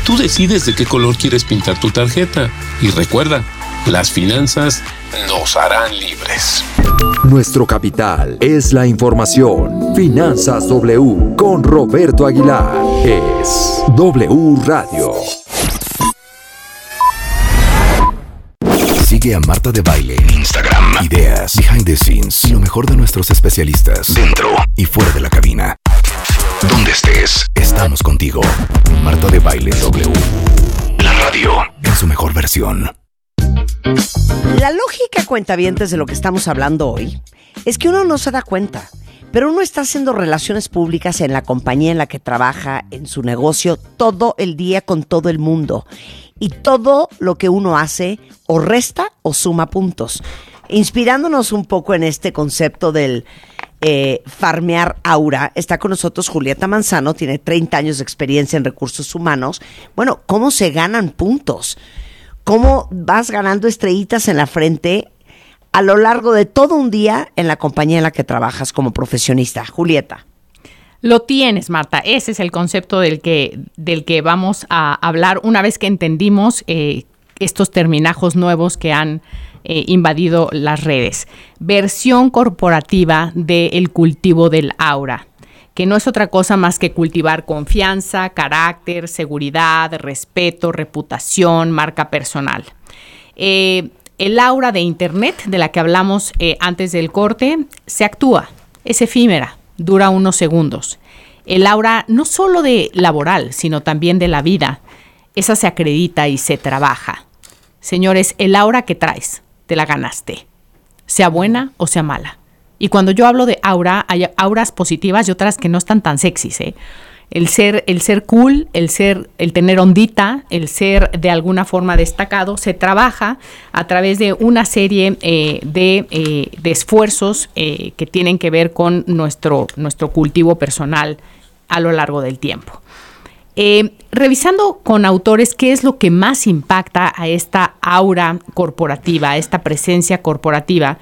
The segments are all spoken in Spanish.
Tú decides de qué color quieres pintar tu tarjeta. Y recuerda, las finanzas nos harán libres. Nuestro capital es la información. Finanzas W con Roberto Aguilar. Es W Radio. Sigue a Marta de Baile en Instagram. Ideas, behind the scenes y lo mejor de nuestros especialistas dentro y fuera de la cabina. Donde estés, estamos contigo. Marta de Baile W. La radio en su mejor versión. La lógica, cuentavientes, de lo que estamos hablando hoy es que uno no se da cuenta, pero uno está haciendo relaciones públicas en la compañía en la que trabaja, en su negocio, todo el día con todo el mundo. Y todo lo que uno hace o resta o suma puntos. Inspirándonos un poco en este concepto del farmear aura, está con nosotros Julieta Manzano, tiene 30 años de experiencia en recursos humanos. Bueno, ¿cómo se ganan puntos? ¿Cómo vas ganando estrellitas en la frente a lo largo de todo un día en la compañía en la que trabajas como profesionista? Julieta. Lo tienes, Marta. Ese es el concepto del que vamos a hablar una vez que entendimos estos terminajos nuevos que han invadido las redes. Versión corporativa del cultivo del aura, que no es otra cosa más que cultivar confianza, carácter, seguridad, respeto, reputación, marca personal. El aura de Internet, de la que hablamos antes del corte, se actúa, es efímera, dura unos segundos. El aura no solo de laboral, sino también de la vida, esa se acredita y se trabaja. Señores, el aura que traes, te la ganaste, sea buena o sea mala. Y cuando yo hablo de aura, hay auras positivas y otras que no están tan sexys, ¿eh? El ser cool, el tener ondita, el ser de alguna forma destacado, se trabaja a través de una serie de esfuerzos que tienen que ver con nuestro cultivo personal a lo largo del tiempo. Revisando con autores qué es lo que más impacta a esta aura corporativa, a esta presencia corporativa,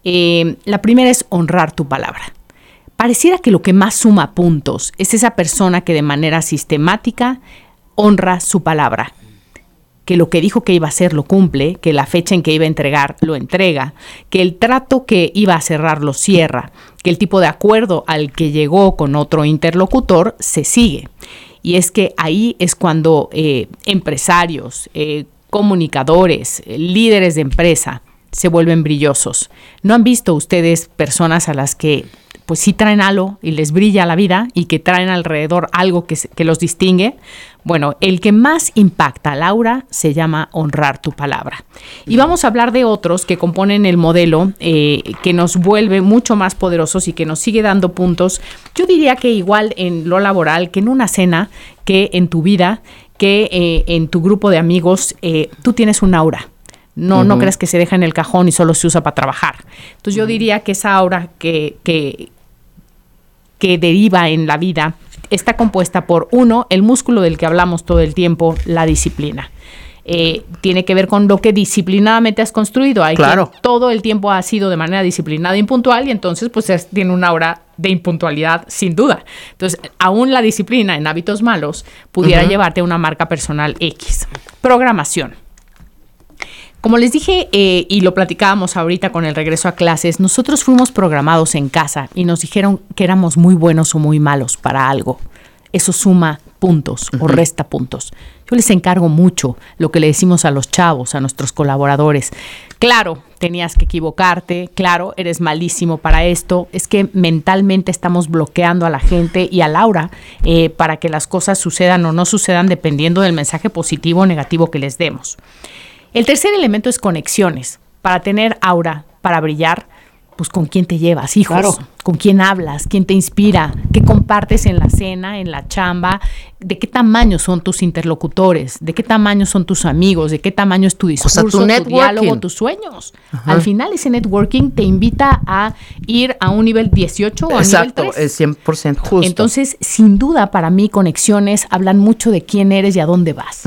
la primera es honrar tu palabra. Pareciera que lo que más suma puntos es esa persona que de manera sistemática honra su palabra, que lo que dijo que iba a hacer lo cumple, que la fecha en que iba a entregar lo entrega, que el trato que iba a cerrar lo cierra, que el tipo de acuerdo al que llegó con otro interlocutor se sigue. Y es que ahí es cuando empresarios, comunicadores, líderes de empresa se vuelven brillosos. ¿No han visto ustedes personas a las que pues sí traen algo y les brilla la vida y que traen alrededor algo que los distingue? Bueno, el que más impacta al aura se llama honrar tu palabra. Y vamos a hablar de otros que componen el modelo que nos vuelve mucho más poderosos y que nos sigue dando puntos. Yo diría que igual en lo laboral, que en una cena, que en tu vida, que en tu grupo de amigos, tú tienes un aura. No creas que se deja en el cajón y solo se usa para trabajar. Entonces yo diría que esa aura que deriva en la vida está compuesta por, uno, el músculo del que hablamos todo el tiempo, la disciplina. Tiene que ver con lo que disciplinadamente has construido. Hay claro. Que todo el tiempo ha sido de manera disciplinada e impuntual y entonces pues tiene una aura de impuntualidad sin duda. Entonces, aún la disciplina en hábitos malos pudiera llevarte a una marca personal X. Programación. Como les dije, y lo platicábamos ahorita con el regreso a clases, nosotros fuimos programados en casa y nos dijeron que éramos muy buenos o muy malos para algo. Eso suma puntos o resta puntos. Yo les encargo mucho lo que le decimos a los chavos, a nuestros colaboradores. Claro, tenías que equivocarte, claro, eres malísimo para esto. Es que mentalmente estamos bloqueando a la gente y al aura para que las cosas sucedan o no sucedan dependiendo del mensaje positivo o negativo que les demos. El tercer elemento es conexiones. Para tener aura, para brillar, pues con quién te llevas, hijos, claro. Con quién hablas, quién te inspira, qué compartes en la cena, en la chamba, de qué tamaño son tus interlocutores, de qué tamaño son tus amigos, de qué tamaño es tu discurso, o sea, tu diálogo, tus sueños. Ajá. Al final ese networking te invita a ir a un nivel 18 o exacto, a nivel 3. Exacto, es 100% justo. Entonces, sin duda, para mí, conexiones hablan mucho de quién eres y a dónde vas.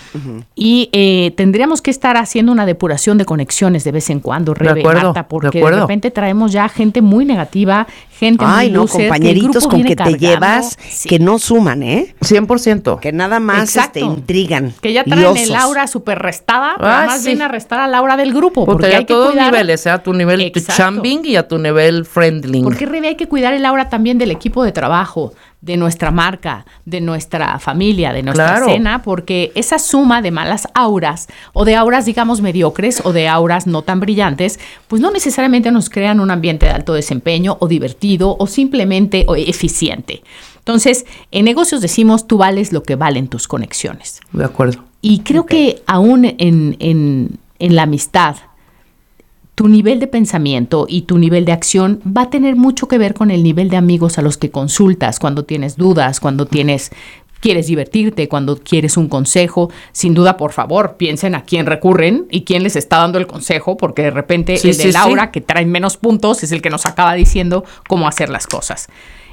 Y tendríamos que estar haciendo una depuración de conexiones de vez en cuando, Rebe, Marta, porque de repente traemos ya gente muy negativa, gente muy loser, compañeritos con que te llevas, sí, que no suman, 100%. Que nada más intrigan. Que ya traen el aura súper restada, pero más bien a restar a la aura del grupo. Porque hay a todos niveles, a tu nivel chambing y a tu nivel friendly. Porque hay que cuidar el aura también del equipo de trabajo, de nuestra marca, de nuestra familia, de nuestra cena, porque esa suma de malas auras o de auras, digamos, mediocres o de auras no tan brillantes, pues no necesariamente nos crean un ambiente de alto desempeño o divertido o simplemente eficiente. Entonces, en negocios decimos, tú vales lo que valen tus conexiones. De acuerdo. Y creo que aún en la amistad, tu nivel de pensamiento y tu nivel de acción va a tener mucho que ver con el nivel de amigos a los que consultas cuando tienes dudas, cuando quieres divertirte, cuando quieres un consejo. Sin duda, por favor, piensen a quién recurren y quién les está dando el consejo, porque de repente el de Laura, que trae menos puntos, es el que nos acaba diciendo cómo hacer las cosas.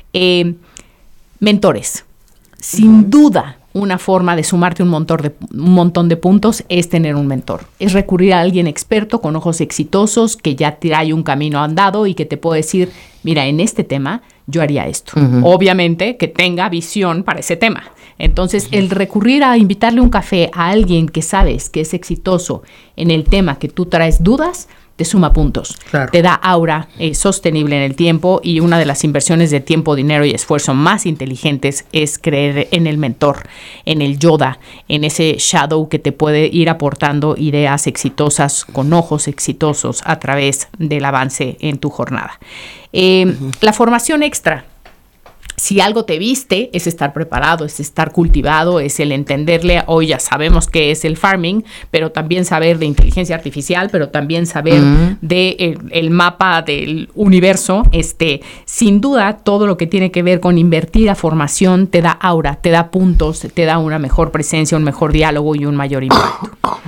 Mentores. Sin duda, una forma de sumarte un montón de puntos es tener un mentor. Es recurrir a alguien experto con ojos exitosos que ya trae un camino andado y que te puede decir, mira, en este tema yo haría esto. Obviamente que tenga visión para ese tema. Entonces, el recurrir a invitarle un café a alguien que sabes que es exitoso en el tema que tú traes dudas, te suma puntos, te da aura sostenible en el tiempo, y una de las inversiones de tiempo, dinero y esfuerzo más inteligentes es creer en el mentor, en el Yoda, en ese shadow que te puede ir aportando ideas exitosas con ojos exitosos a través del avance en tu jornada. La formación extra. Si algo te viste, es estar preparado, es estar cultivado, es el entenderle. Hoy ya sabemos qué es el farming, pero también saber de inteligencia artificial, pero también saber de el mapa del universo. Sin duda, todo lo que tiene que ver con invertir a formación te da aura, te da puntos, te da una mejor presencia, un mejor diálogo y un mayor impacto.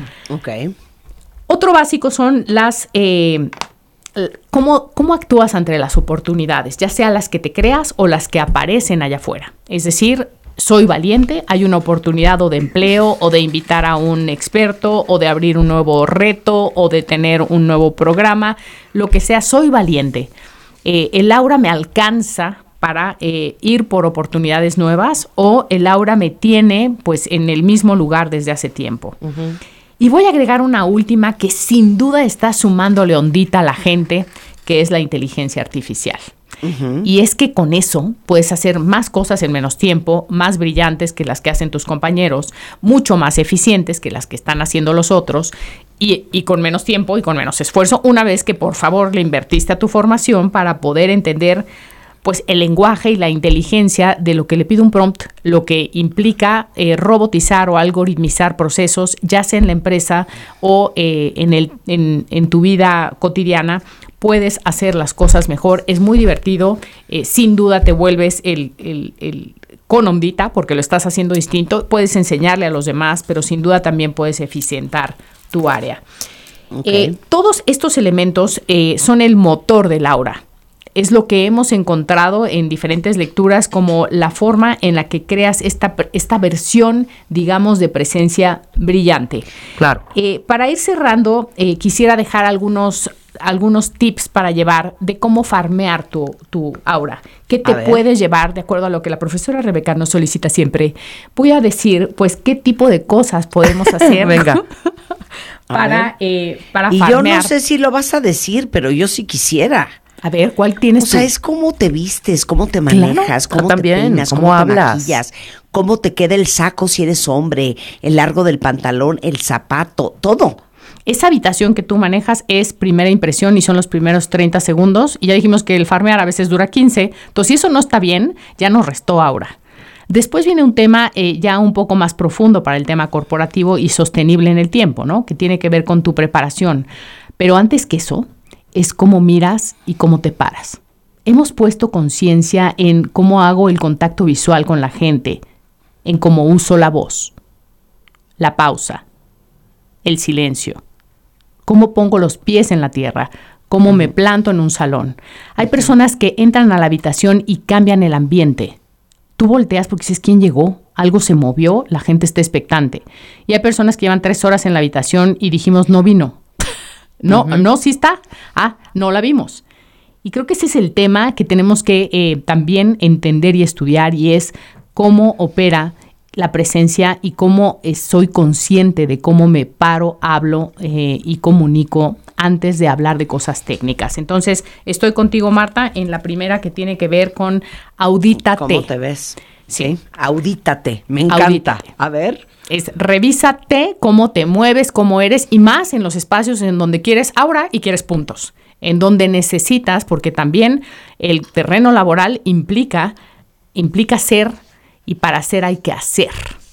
Otro básico son las... ¿Cómo actúas ante las oportunidades, ya sea las que te creas o las que aparecen allá afuera? Es decir, soy valiente, hay una oportunidad o de empleo o de invitar a un experto o de abrir un nuevo reto o de tener un nuevo programa, lo que sea, soy valiente. El aura me alcanza para ir por oportunidades nuevas, o el aura me tiene pues en el mismo lugar desde hace tiempo. Y voy a agregar una última que sin duda está sumándole ondita a la gente, que es la inteligencia artificial. Y es que con eso puedes hacer más cosas en menos tiempo, más brillantes que las que hacen tus compañeros, mucho más eficientes que las que están haciendo los otros, y con menos tiempo y con menos esfuerzo, una vez que por favor le invertiste a tu formación para poder entender pues el lenguaje y la inteligencia de lo que le pide un prompt, lo que implica robotizar o algoritmizar procesos, ya sea en la empresa o en tu vida cotidiana. Puedes hacer las cosas mejor, es muy divertido, sin duda te vuelves con ondita porque lo estás haciendo distinto, puedes enseñarle a los demás, pero sin duda también puedes eficientar tu área. Todos estos elementos son el motor del aura. Es lo que hemos encontrado en diferentes lecturas como la forma en la que creas esta versión, digamos, de presencia brillante. Claro. Para ir cerrando, quisiera dejar algunos tips para llevar de cómo farmear tu aura. ¿Qué te puedes llevar de acuerdo a lo que la profesora Rebeca nos solicita siempre? Voy a decir, pues, qué tipo de cosas podemos hacer. Venga. para farmear. Y yo no sé si lo vas a decir, pero yo sí quisiera. A ver, ¿cuál tienes tú? O sea, es cómo te vistes, cómo te manejas, cómo te peinas, cómo hablas, te maquillas, cómo te queda el saco si eres hombre, el largo del pantalón, el zapato, todo. Esa habitación que tú manejas es primera impresión y son los primeros 30 segundos. Y ya dijimos que el farmear a veces dura 15. Entonces, si eso no está bien, ya nos restó aura. Después viene un tema ya un poco más profundo para el tema corporativo y sostenible en el tiempo, ¿no? Que tiene que ver con tu preparación. Pero antes que eso, es cómo miras y cómo te paras. Hemos puesto conciencia en cómo hago el contacto visual con la gente, en cómo uso la voz, la pausa, el silencio, cómo pongo los pies en la tierra, cómo me planto en un salón. Hay personas que entran a la habitación y cambian el ambiente. Tú volteas porque dices, ¿quién llegó? Algo se movió, la gente está expectante. Y hay personas que llevan 3 horas en la habitación y dijimos, no vino. No, sí está. No la vimos. Y creo que ese es el tema que tenemos que también entender y estudiar, y es cómo opera la presencia y cómo soy consciente de cómo me paro, hablo y comunico antes de hablar de cosas técnicas. Entonces, estoy contigo, Marta, en la primera, que tiene que ver con audítate. ¿Cómo te ves? Sí. Audítate, me encanta. Audítate. A ver. Es revísate cómo te mueves, cómo eres, y más en los espacios en donde quieres aura y quieres puntos, en donde necesitas, porque también el terreno laboral implica ser, y para ser hay que hacer.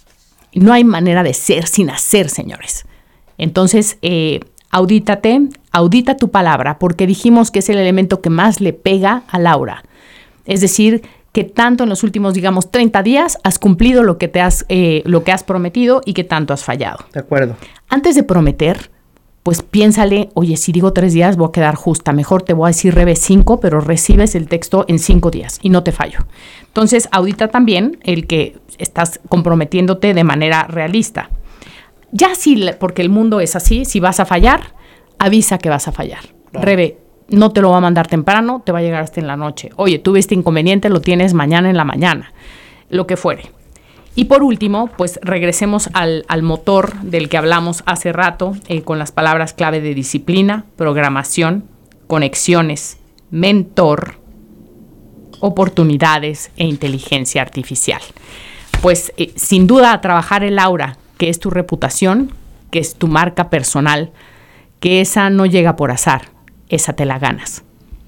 No hay manera de ser sin hacer, señores. Entonces, audítate, audita tu palabra, porque dijimos que es el elemento que más le pega al aura. Es decir, que tanto en los últimos, digamos, 30 días has cumplido lo que has prometido y que tanto has fallado. De acuerdo. Antes de prometer, pues piénsale, oye, si digo 3 días voy a quedar justa, mejor te voy a decir revés 5, pero recibes el texto en 5 días y no te fallo. Entonces, audita también el que estás comprometiéndote de manera realista. Ya sí, porque el mundo es así, si vas a fallar, avisa que vas a fallar. Claro. Rebe, no te lo va a mandar temprano, te va a llegar hasta en la noche. Oye, tuve este inconveniente, lo tienes mañana en la mañana, lo que fuere. Y por último, pues regresemos al motor del que hablamos hace rato, con las palabras clave de disciplina, programación, conexiones, mentor, oportunidades e inteligencia artificial. Pues sin duda, a trabajar el aura, que es tu reputación, que es tu marca personal, que esa no llega por azar, esa te la ganas.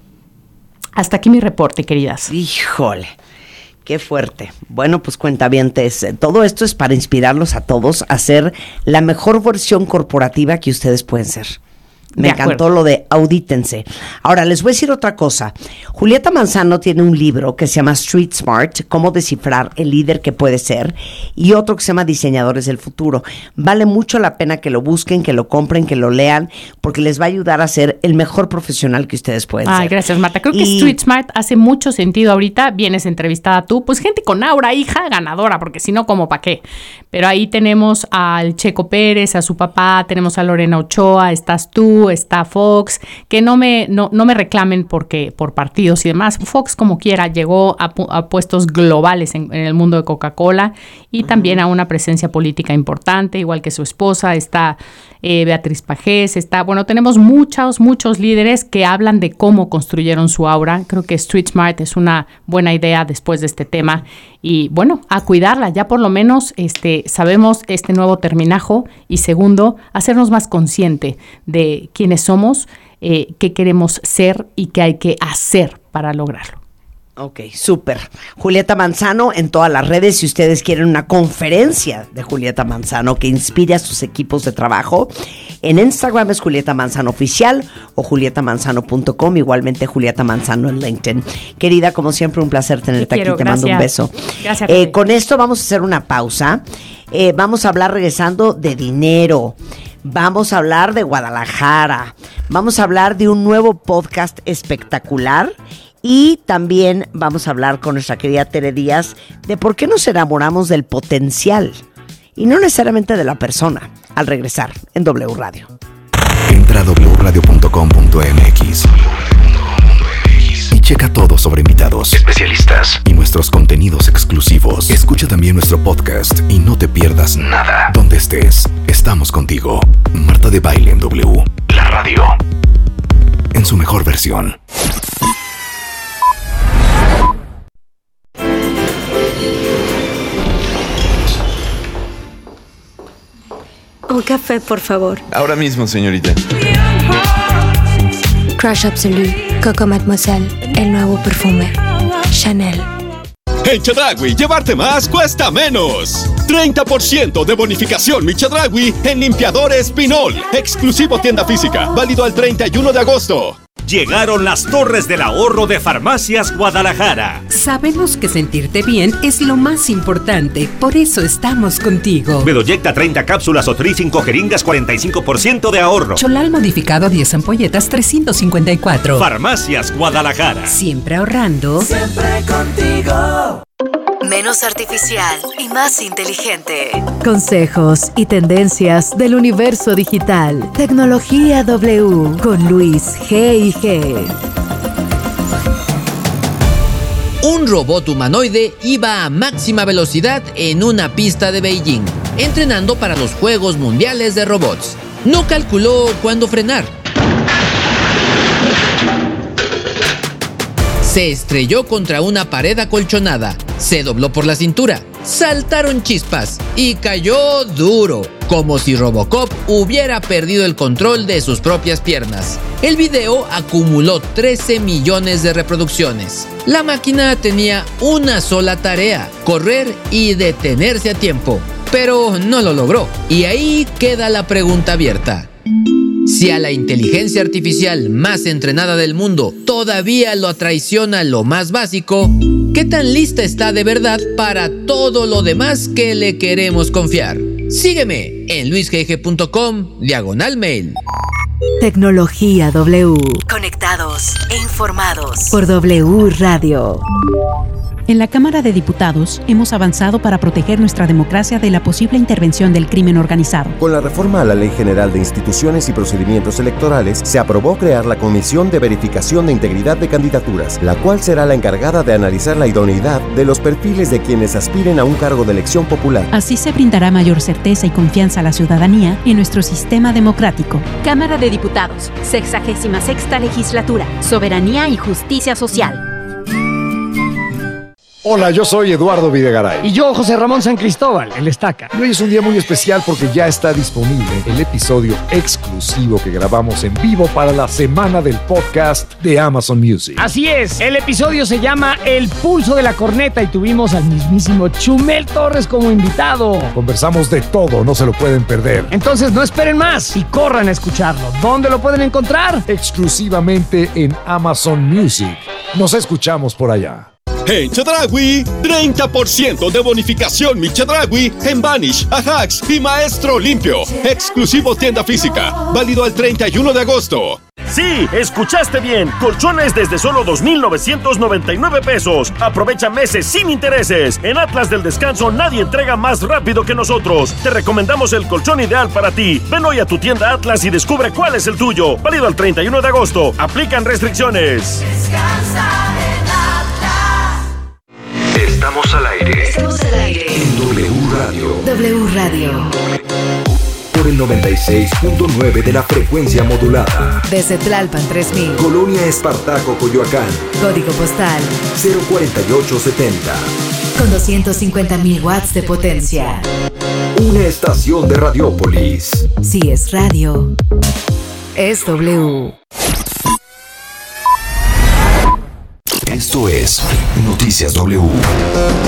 Hasta aquí mi reporte, queridas. Híjole, qué fuerte. Bueno, pues cuentavientes, todo esto es para inspirarlos a todos a ser la mejor versión corporativa que ustedes pueden ser. Me encantó lo de audítense. Ahora, les voy a decir otra cosa. Julieta Manzano tiene un libro que se llama Street Smart, Cómo descifrar el líder que puede ser, y otro que se llama Diseñadores del Futuro. Vale mucho la pena que lo busquen, que lo compren, que lo lean, porque les va a ayudar a ser el mejor profesional que ustedes pueden ser. Gracias, Marta. Creo que Street Smart hace mucho sentido ahorita. Vienes entrevistada tú, pues gente con aura, hija, ganadora, porque si no, ¿cómo para qué? Pero ahí tenemos al Checo Pérez, a su papá, tenemos a Lorena Ochoa, estás tú, está Fox, que no me reclamen por partidos y demás. Fox, como quiera, llegó a puestos globales en el mundo de Coca-Cola y también a una presencia política importante, igual que su esposa. Está Beatriz Pajés, tenemos muchos líderes que hablan de cómo construyeron su aura. Creo que Street Smart es una buena idea después de este tema y bueno, a cuidarla. Ya por lo menos sabemos este nuevo terminajo, y segundo, hacernos más consciente de quiénes somos, qué queremos ser y qué hay que hacer para lograrlo. Ok, súper. Julieta Manzano en todas las redes. Si ustedes quieren una conferencia de Julieta Manzano que inspire a sus equipos de trabajo, en Instagram es Julieta Manzano Oficial o julietamanzano.com, igualmente Julieta Manzano en LinkedIn. Querida, como siempre, un placer tenerte aquí. Te mando un beso. Gracias. Con esto vamos a hacer una pausa. Vamos a hablar, regresando, de dinero. Vamos a hablar de Guadalajara. Vamos a hablar de un nuevo podcast espectacular. Y también vamos a hablar con nuestra querida Tere Díaz de por qué nos enamoramos del potencial y no necesariamente de la persona. Al regresar en W Radio. Entra a wradio.com.mx y checa todo sobre invitados, especialistas y nuestros contenidos exclusivos. Escucha también nuestro podcast y no te pierdas nada. Donde estés, estamos contigo. Marta de Baile en W. La radio en su mejor versión. Un café, por favor. Ahora mismo, señorita. Crush Absolu, Coco Mademoiselle, el nuevo perfume. Chanel. En Chedraui, llevarte más cuesta menos. 30% de bonificación Mi Chedraui en limpiadores Pinol. Exclusivo tienda física, válido al 31 de agosto. Llegaron las Torres del Ahorro de Farmacias Guadalajara. Sabemos que sentirte bien es lo más importante, por eso estamos contigo. Bedoyecta 30 cápsulas o Tri 5 jeringas, 45% de ahorro. Cholal modificado 10 ampolletas, 354. Farmacias Guadalajara. Siempre ahorrando. Siempre contigo. Menos artificial y más inteligente. Consejos y tendencias del universo digital. Tecnología W con Luis G&G. Un robot humanoide iba a máxima velocidad en una pista de Beijing, entrenando para los Juegos Mundiales de Robots. No calculó cuándo frenar. Se estrelló contra una pared acolchonada, se dobló por la cintura, saltaron chispas y cayó duro, como si Robocop hubiera perdido el control de sus propias piernas. El video acumuló 13 millones de reproducciones. La máquina tenía una sola tarea: correr y detenerse a tiempo, pero no lo logró. Y ahí queda la pregunta abierta. Si a la inteligencia artificial más entrenada del mundo todavía lo traiciona lo más básico, ¿qué tan lista está de verdad para todo lo demás que le queremos confiar? Sígueme en luisgg.com/mail. Tecnología W. Conectados e informados. Por W Radio. En la Cámara de Diputados hemos avanzado para proteger nuestra democracia de la posible intervención del crimen organizado. Con la reforma a la Ley General de Instituciones y Procedimientos Electorales, se aprobó crear la Comisión de Verificación de Integridad de Candidaturas, la cual será la encargada de analizar la idoneidad de los perfiles de quienes aspiren a un cargo de elección popular. Así se brindará mayor certeza y confianza a la ciudadanía en nuestro sistema democrático. Cámara de Diputados, 66ª Legislatura, Soberanía y Justicia Social. Hola, yo soy Eduardo Videgaray. Y yo, José Ramón San Cristóbal, el Estaca. Y hoy es un día muy especial porque ya está disponible el episodio exclusivo que grabamos en vivo para la semana del podcast de Amazon Music. Así es, el episodio se llama El Pulso de la Corneta y tuvimos al mismísimo Chumel Torres como invitado. Conversamos de todo, no se lo pueden perder. Entonces no esperen más y corran a escucharlo. ¿Dónde lo pueden encontrar? Exclusivamente en Amazon Music. Nos escuchamos por allá. En Chedraui, 30% de bonificación Mi Chedraui en Vanish, Ajax y Maestro Limpio. Exclusivo tienda física, válido al 31 de agosto. Sí, escuchaste bien. Colchones desde solo 2,999 pesos. Aprovecha meses sin intereses. En Atlas del Descanso nadie entrega más rápido que nosotros. Te recomendamos el colchón ideal para ti. Ven hoy a tu tienda Atlas y descubre cuál es el tuyo. Válido al 31 de agosto. Aplican restricciones. Descansa en Atlas. Estamos al aire. Estamos al aire. En W Radio. W Radio. Por el 96.9 de la frecuencia modulada. Desde Tlalpan 3000. Colonia Espartaco, Coyoacán. Código postal 04870. con 250.000 watts de potencia. Una estación de Radiópolis. Si es radio, es W. Esto es Noticias W.